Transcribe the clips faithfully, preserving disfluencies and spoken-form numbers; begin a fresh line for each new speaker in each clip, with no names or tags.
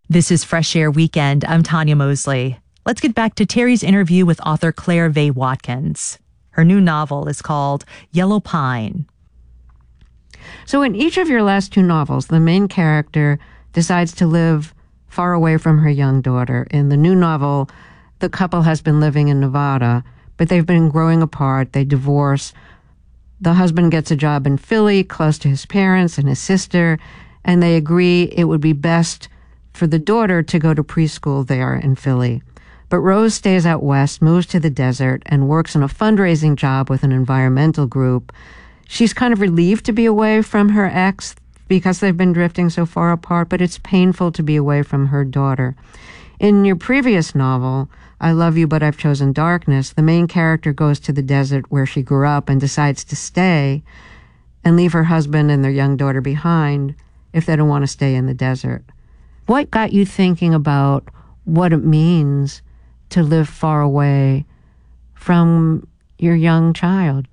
This is Fresh Air Weekend. I'm Tanya Mosley. Let's get back to Terry's interview with author Claire Vaye Watkins. Her new novel is called Yellow Pine.
So in each of your last two novels, the main character decides to live far away from her young daughter. In the new novel, the couple has been living in Nevada, but they've been growing apart. They divorce. The husband gets a job in Philly, close to his parents and his sister, and they agree it would be best for the daughter to go to preschool there in Philly. But Rose stays out west, moves to the desert, and works in a fundraising job with an environmental group. She's kind of relieved to be away from her ex because they've been drifting so far apart, but it's painful to be away from her daughter. In your previous novel, I Love You, But I've Chosen Darkness, the main character goes to the desert where she grew up and decides to stay and leave her husband and their young daughter behind if they don't want to stay in the desert. What got you thinking about what it means to live far away from your young child?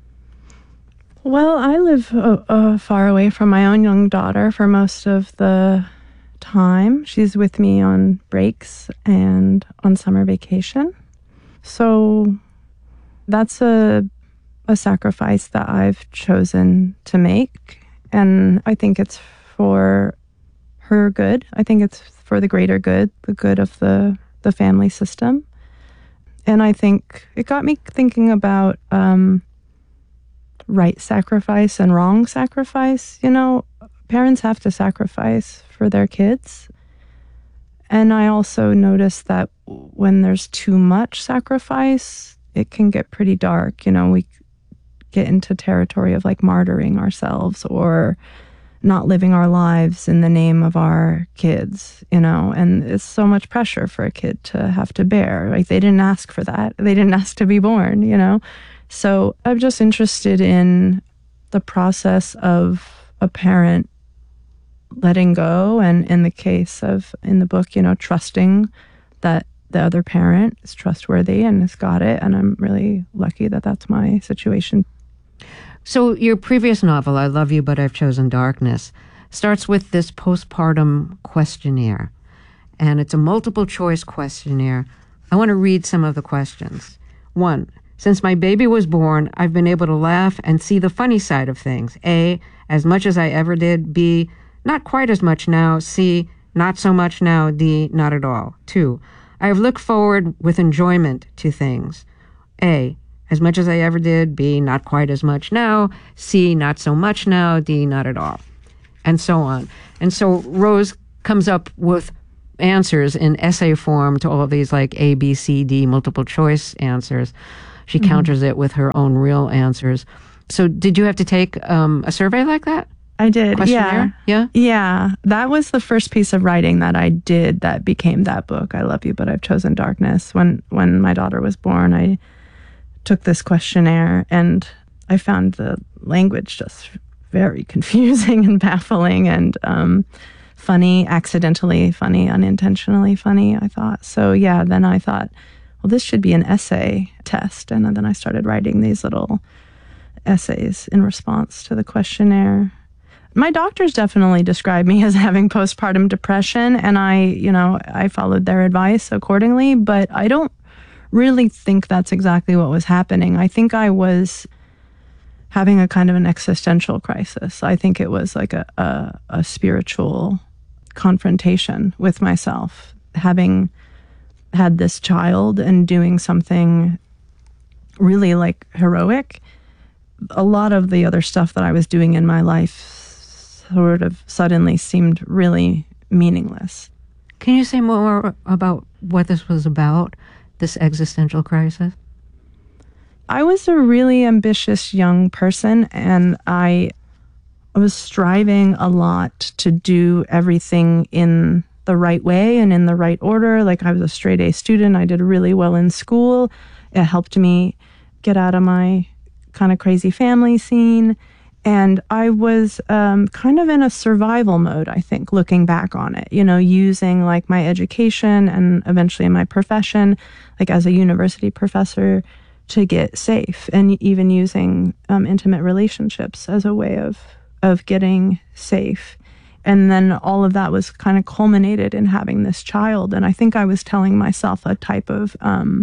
Well, I live uh, uh, far away from my own young daughter for most of the time. She's with me on breaks and on summer vacation. So that's a a sacrifice that I've chosen to make. And I think it's for her good. I think it's for the greater good, the good of the, the family system. And I think it got me thinking about um, right sacrifice and wrong sacrifice. You know, parents have to sacrifice for their kids. And I also noticed that when there's too much sacrifice, it can get pretty dark. You know, we get into territory of like martyring ourselves or not living our lives in the name of our kids, you know, and it's so much pressure for a kid to have to bear. Like they didn't ask for that. They didn't ask to be born, you know. So I'm just interested in the process of a parent letting go, and in the case of, in the book, you know, trusting that the other parent is trustworthy and has got it. And I'm really lucky that that's my situation.
So your previous novel, I Love You, But I've Chosen Darkness, starts with this postpartum questionnaire. And it's a multiple choice questionnaire. I want to read some of the questions. One, since my baby was born, I've been able to laugh and see the funny side of things. A, as much as I ever did. B, not quite as much now. C, not so much now. D, not at all. Two, I have looked forward with enjoyment to things. A, as much as I ever did. B, not quite as much now. C, not so much now. D, not at all. And so on. And so Rose comes up with answers in essay form to all of these like A, B, C, D, multiple choice answers. She mm-hmm. counters it with her own real answers. So did you have to take um, a survey like that?
I did, yeah.
Yeah?
Yeah. That was the first piece of writing that I did that became that book, I Love You, But I've Chosen Darkness. When, when my daughter was born, I took this questionnaire and I found the language just very confusing and baffling and um, funny, accidentally funny, unintentionally funny, I thought. So yeah, then I thought, well, this should be an essay test. And then I started writing these little essays in response to the questionnaire. My doctors definitely described me as having postpartum depression, and I, you know, I followed their advice accordingly, but I don't really think that's exactly what was happening. I think I was having a kind of an existential crisis. I think it was like a, a, a spiritual confrontation with myself, having had this child and doing something really like heroic. A lot of the other stuff that I was doing in my life sort of suddenly seemed really meaningless.
Can you say more about what this was about, this existential crisis?
I was a really ambitious young person, and I was striving a lot to do everything in the right way and in the right order. Like, I was a straight A student. I did really well in school. It helped me get out of my kind of crazy family scene. And I was um, kind of in a survival mode, I think, looking back on it, you know, using like my education and eventually my profession, like as a university professor, to get safe, and even using um, intimate relationships as a way of, of getting safe. And then all of that was kind of culminated in having this child. And I think I was telling myself a type of, um,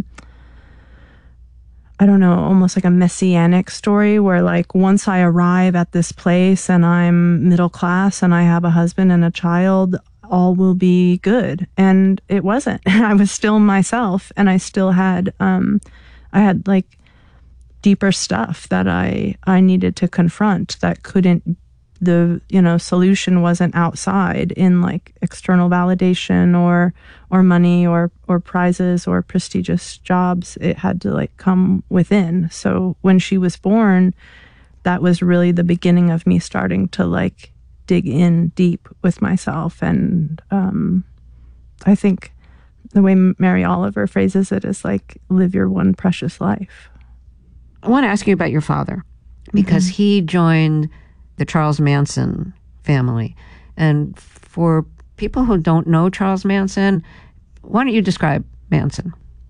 I don't know, almost like a messianic story where like once I arrive at this place and I'm middle class and I have a husband and a child, all will be good. And it wasn't. I was still myself, and I still had, um, I had like deeper stuff that I, I needed to confront that couldn't, the, you know, solution wasn't outside in like external validation or, or money or, or prizes or prestigious jobs. It had to like come within. So when she was born, that was really the beginning of me starting to like dig in deep with myself. And um, I think the way Mary Oliver phrases it is like, live your one precious life.
I want to ask you about your father, because mm-hmm. he joined the Charles Manson family. And for people who don't know Charles Manson, why don't you describe Manson?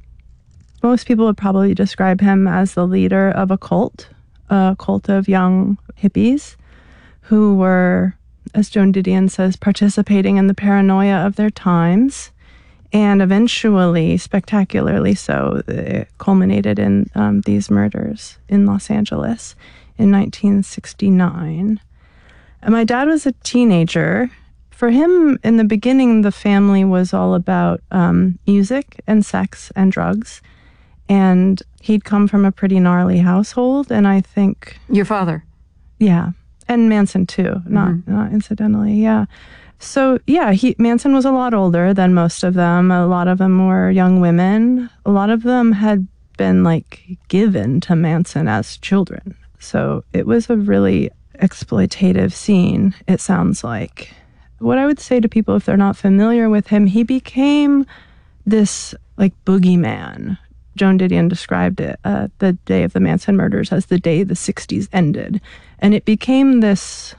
Most people would probably describe him as the leader of a cult, a cult of young hippies who were, as Joan Didion says, participating in the paranoia of their times. And eventually, spectacularly so, it culminated in um, these murders in Los Angeles in nineteen sixty-nine. And my dad was a teenager. For him, in the beginning, the family was all about um, music and sex and drugs. And he'd come from a pretty gnarly household. And I think...
Your father?
Yeah. And Manson, too, not, mm-hmm. not incidentally, yeah. So, yeah, he, Manson was a lot older than most of them. A lot of them were young women. A lot of them had been, like, given to Manson as children. So it was a really exploitative scene, it sounds like. What I would say to people, if they're not familiar with him, he became this, like, boogeyman. Joan Didion described it, uh, the day of the Manson murders, as the day the sixties ended. And it became this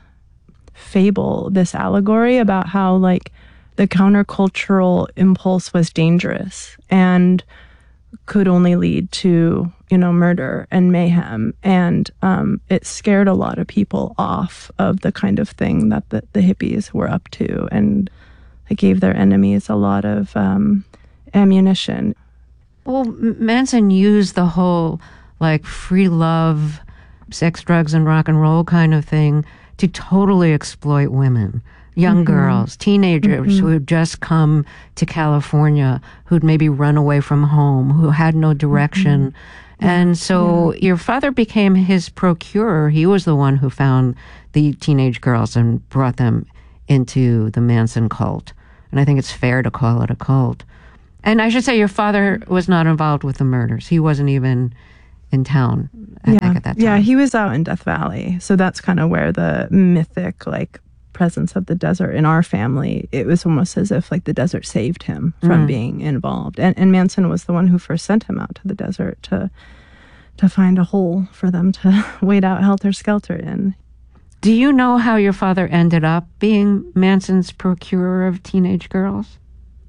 fable, this allegory about how, like, the countercultural impulse was dangerous and could only lead to, you know, murder and mayhem. And um, it scared a lot of people off of the kind of thing that the, the hippies were up to. And it gave their enemies a lot of um, ammunition.
Well, Manson used the whole, like, free love, sex, drugs, and rock and roll kind of thing to totally exploit women, young mm-hmm. girls, teenagers mm-hmm. who had just come to California, who'd maybe run away from home, who had no direction. Mm-hmm. And so yeah. your father became his procurer. He was the one who found the teenage girls and brought them into the Manson cult. And I think it's fair to call it a cult. And I should say your father was not involved with the murders. He wasn't even in town, I
yeah.
think, at that time.
Yeah, he was out in Death Valley. So that's kind of where the mythic, like, presence of the desert in our family, it was almost as if, like, the desert saved him from mm. being involved. And, and Manson was the one who first sent him out to the desert to to find a hole for them to wait out helter-skelter in.
Do you know how your father ended up being Manson's procurer of teenage girls?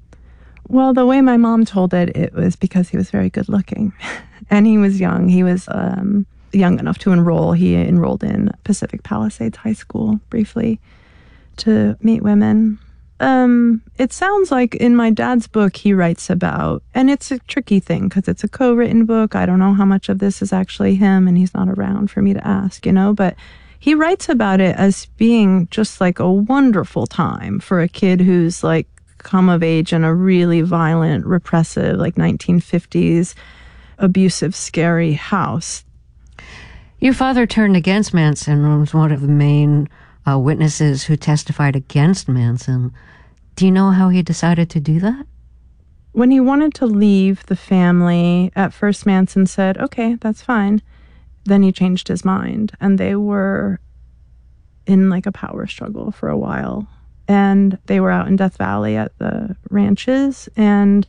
Well, the way my mom told it, it was because he was very good looking. And he was young. He was um, young enough to enroll. He enrolled in Pacific Palisades High School briefly to meet women. Um, it sounds like in my dad's book he writes about, and it's a tricky thing because it's a co-written book. I don't know how much of this is actually him, and he's not around for me to ask, you know, but he writes about it as being just like a wonderful time for a kid who's like come of age in a really violent, repressive, like nineteen fifties, abusive, scary house.
Your father turned against Manson and was one of the main uh, witnesses who testified against Manson. Do you know how he decided to do that?
When he wanted to leave the family, at first Manson said, okay, that's fine. Then he changed his mind, and they were in like a power struggle for a while. And they were out in Death Valley at the ranches. And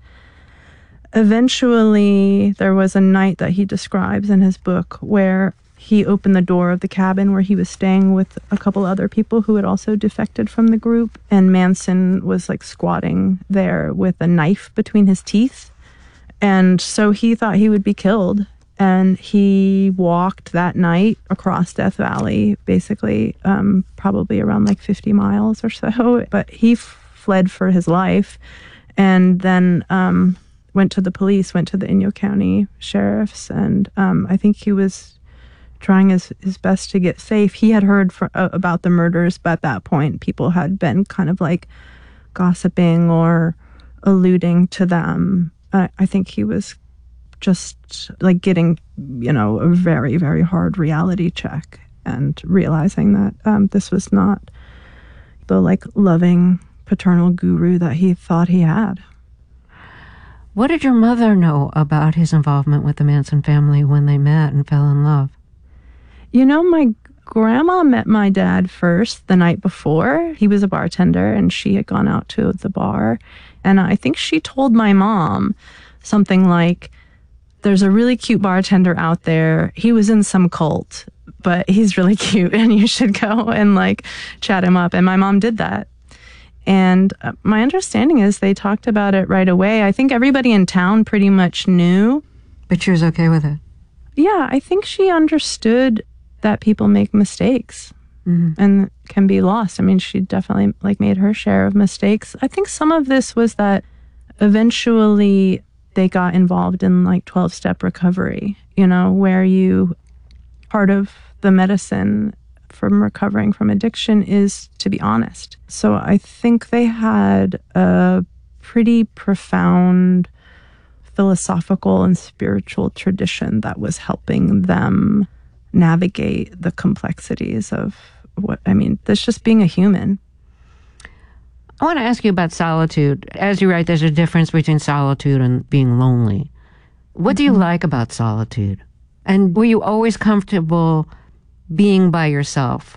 eventually there was a night that he describes in his book where he opened the door of the cabin where he was staying with a couple other people who had also defected from the group. And Manson was like squatting there with a knife between his teeth. And so he thought he would be killed. And he walked that night across Death Valley, basically, um, probably around like fifty miles or so. But he f- fled for his life, and then um, went to the police, went to the Inyo County sheriffs, and um, I think he was trying his, his best to get safe. He had heard for, uh, about the murders, but at that point, people had been kind of like gossiping or alluding to them. I, I think he was just like getting, you know, a very, very hard reality check and realizing that um, this was not the like loving paternal guru that he thought he had.
What did your mother know about his involvement with the Manson family when they met and fell in love?
You know, my grandma met my dad first the night before. He was a bartender and she had gone out to the bar. And I think she told my mom something like, there's a really cute bartender out there. He was in some cult, but he's really cute and you should go and like chat him up. And my mom did that. And my understanding is they talked about it right away. I think everybody in town pretty much knew.
But she was okay with it?
Yeah, I think she understood that people make mistakes mm-hmm. and can be lost. I mean, she definitely like made her share of mistakes. I think some of this was that eventually they got involved in like twelve-step recovery, you know, where you, part of the medicine from recovering from addiction is to be honest. So I think they had a pretty profound philosophical and spiritual tradition that was helping them navigate the complexities of what, I mean, that's just being a human.
I want to ask you about solitude. As you write, there's a difference between solitude and being lonely. What mm-hmm. do you like about solitude? And were you always comfortable being by yourself?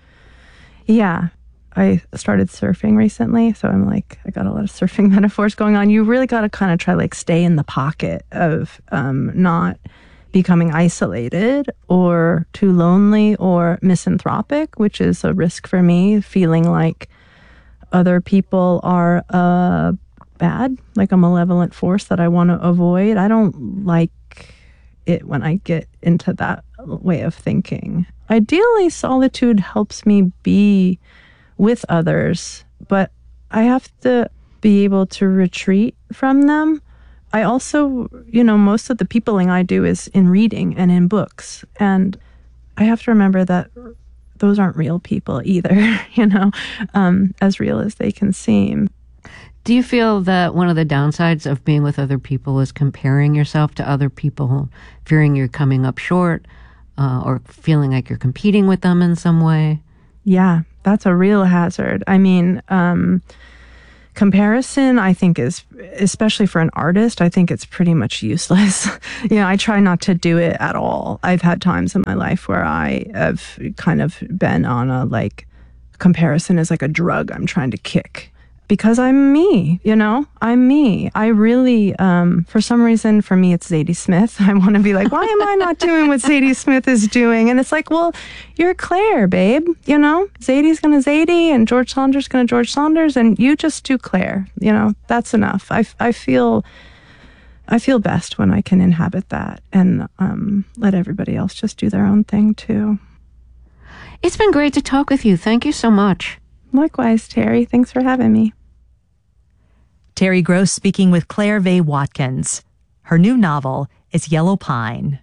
Yeah. I started surfing recently, so I'm like, I got a lot of surfing metaphors going on. You really got to kind of try like stay in the pocket of um, not becoming isolated or too lonely or misanthropic, which is a risk for me, feeling like other people are uh, bad, like a malevolent force that I want to avoid. I don't like it when I get into that way of thinking. Ideally, solitude helps me be with others, but I have to be able to retreat from them. I also, you know, most of the peopling I do is in reading and in books. And I have to remember that those aren't real people either, you know, um, as real as they can seem.
Do you feel that one of the downsides of being with other people is comparing yourself to other people, fearing you're coming up short, uh, or feeling like you're competing with them in some way?
Yeah, that's a real hazard. I mean, um, comparison, I think, is, especially for an artist, I think it's pretty much useless. You know, I try not to do it at all. I've had times in my life where I have kind of been on a, like, comparison is like a drug I'm trying to kick. Because I'm me, you know, I'm me. I really, um, for some reason, for me, it's Zadie Smith. I want to be like, why am I not doing what Zadie Smith is doing? And it's like, well, you're Claire, babe. You know, Zadie's going to Zadie and George Saunders going to George Saunders, and you just do Claire. You know, that's enough. I, I feel, I feel best when I can inhabit that and um, let everybody else just do their own thing too.
It's been great to talk with you. Thank you so much.
Likewise, Terry. Thanks for having me.
Terry Gross speaking with Claire Vaye Watkins. Her new novel is Yellow Pine.